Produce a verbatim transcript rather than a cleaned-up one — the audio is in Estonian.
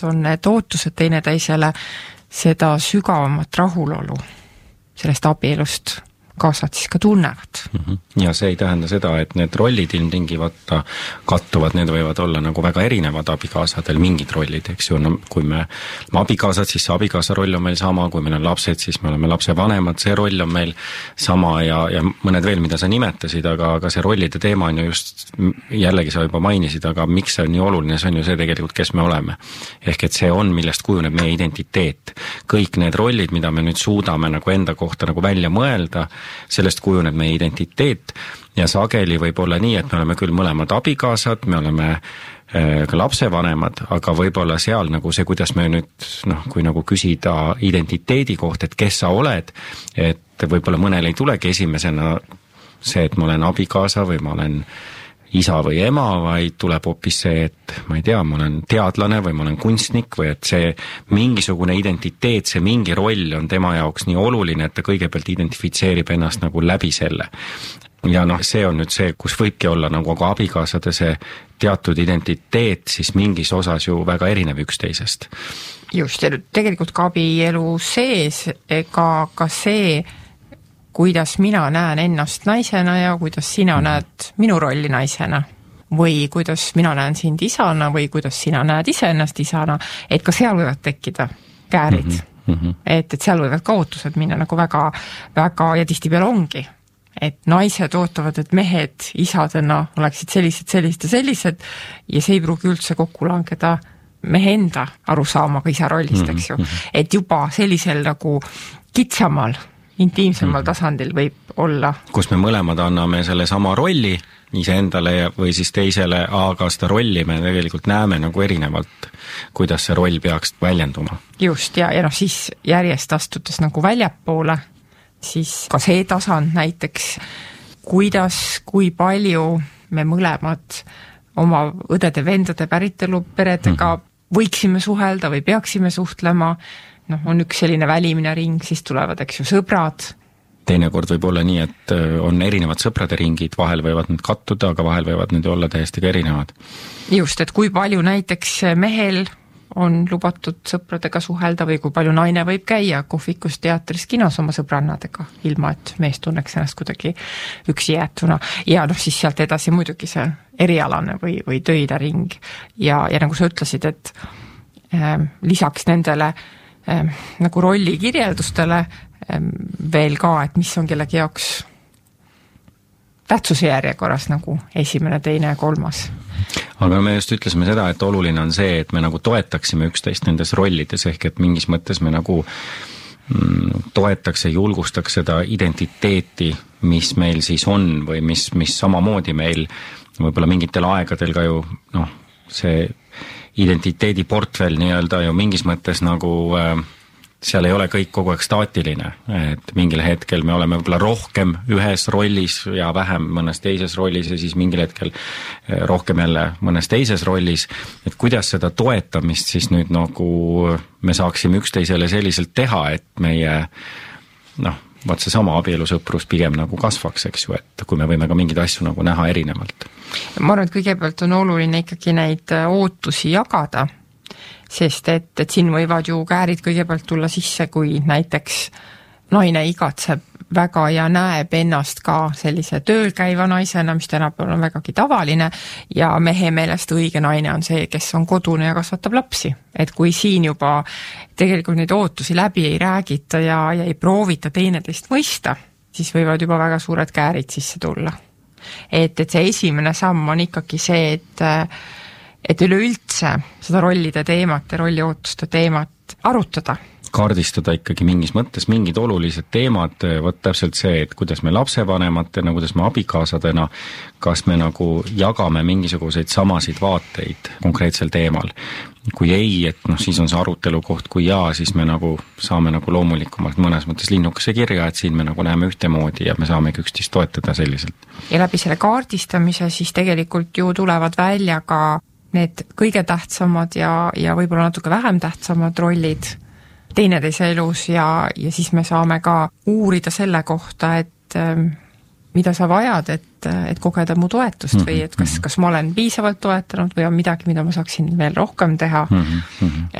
on need ootused teineteisele, seda sügavamat rahulolu sellest abielust kaasad siis ka tunnevad. Ja see ei tähenda seda, et need rollid ilmtingivata kattuvad, need võivad olla nagu väga erinevad abikaasadel mingid rollid, eks ju, no, kui me oleme abikaasad, siis see abikaasa roll on meil sama, kui meil on lapsed, siis me oleme lapse vanemad, see roll on meil sama ja, ja mõned veel, mida sa nimetasid, aga, aga see rollide teema on ju just, jällegi sa juba mainisid, aga miks see on nii oluline, see on ju see tegelikult, kes me oleme. Ehk et see on, millest kujuneb meie identiteet. Kõik need rollid, mida me nüüd suudame nagu enda kohta nagu välja mõelda, sellest kujuneb meie identiteet ja sageli võib olla nii, et me oleme küll mõlemad abikaasad, me oleme ka lapsevanemad, aga võib-olla seal nagu see, kuidas me nüüd, noh, kui nagu küsida identiteedi kohta, et kes sa oled, et võib-olla mõnel ei tulegi esimesena see, et ma olen abikaasa või ma olen isa või ema, vaid tuleb hoopis see, et ma ei tea, ma olen teadlane või ma olen kunstnik või et see mingisugune identiteet, see mingi roll on tema jaoks nii oluline, et ta kõigepealt identifitseerib ennast nagu läbi selle. Ja noh, see on nüüd see, kus võibki olla nagu aga abikaasade see teatud identiteet siis mingis osas ju väga erinev üksteisest. Just, ja tegelikult ka abielu sees, ega ka see, kuidas mina näen ennast naisena ja kuidas sina mm. näed minu rolli naisena või kuidas mina näen sind isana või kuidas sina näed ise ennast isana, et ka seal võivad tekkida käärid. Mm -hmm. et, et seal võivad ka ootused minna nagu väga, väga ja tihtipeale ongi, et naised ootavad, et mehed isadena oleksid sellised, sellised ja sellised ja see ei pruugi üldse kokku langeda mehe enda arusaamaga isa rollist, eks ju. Et juba sellisel nagu kitsamal intiimsemal tasandil võib olla. Kus me mõlemad anname selle sama rolli iseendale või siis teisele, aga seda rolli me tegelikult näeme nagu erinevalt, kuidas see roll peaks väljenduma. Just, ja, ja noh, siis järjest astudes nagu väljapoole, siis ka see tasand näiteks, kuidas, kui palju me mõlemad oma õdede-vendade päritelu peredega mm-hmm. võiksime suhelda või peaksime suhtlema. noh, on üks selline välimine ring, siis tulevad, eks ju, sõbrad. Teinekord võib olla nii, et on erinevad sõprade ringid, vahel võivad need kattuda, aga vahel võivad need olla täiesti ka erinevad. Just, et kui palju näiteks mehel on lubatud sõpradega suhelda või kui palju naine võib käia kohvikus, teatris, kinos oma sõbrannadega, ilma et mees tunneks ennast kuidagi üksi jäetuna. Ja noh, siis sealt edasi muidugi see erialane või, või töine ring. Ja, ja nagu sa ütlesid, et äh, lisaks nendele nagu rolli kirjeldustele veel ka, et mis on kellegi jaoks tähtsuse järjekorras nagu esimene, teine ja kolmas. Aga me just ütlesime seda, et oluline on see, et me nagu toetaksime üksteist nendes rollides, ehk et mingis mõttes me nagu toetaks ja julgustaks seda identiteeti, mis meil siis on või mis, mis samamoodi meil võib-olla mingitel aegadel ka ju noh, see identiteedi portfell nii-öelda ju mingis mõttes nagu äh, seal ei ole kõik kogu aeg staatiline, et mingil hetkel me oleme võib-olla rohkem ühes rollis ja vähem mõnes teises rollis ja siis mingil hetkel rohkem jälle mõnes teises rollis, et kuidas seda toetamist siis nüüd nagu me saaksime üksteisele selliselt teha, et meie noh, vaat see sama abielusõprus pigem nagu kasvaks, eks ju, et kui me võime ka mingeid asju nagu näha erinevalt. Ma arvan, et kõigepealt on oluline ikkagi neid ootusi jagada, sest et, et siin võivad ju käärid kõigepealt tulla sisse, kui näiteks naine igatseb väga ja näeb ennast ka sellise tööl käiva naisena, mis tänapäeval on vägagi tavaline ja mehe meelest õige naine on see, kes on kodune ja kasvatab lapsi. Et kui siin juba tegelikult neid ootusi läbi ei räägita ja, ja ei proovita teineteist mõista, siis võivad juba väga suured käärid sisse tulla. Et, et see esimene samm on ikkagi see, et, et üleüldse seda rollide teemat ja rolliootuste teemat arutada. Kaardistada ikkagi mingis mõttes mingid olulised teemad, võt täpselt see, et kuidas me lapsevanematena, kuidas me abikaasadena, kas me nagu jagame mingisuguseid samasid vaateid konkreetsel teemal. Kui ei, et noh, siis on see arutelu koht, kui jaa, siis me nagu saame nagu loomulikumalt mõnes mõttes linnukese kirja, et siin me nagu näeme ühtemoodi ja me saame üksteist toetada selliselt. Ja läbi selle kaardistamise siis tegelikult ju tulevad välja ka need kõige tähtsamad ja, ja võib-olla natuke vähem tähtsamad rollid teineteise elus ja, ja siis me saame ka uurida selle kohta, et mida sa vajad, et, et kogeda mu toetust mm -hmm. või et kas, kas ma olen piisavalt toetanud või on midagi, mida ma saaksin veel rohkem teha mm. -hmm.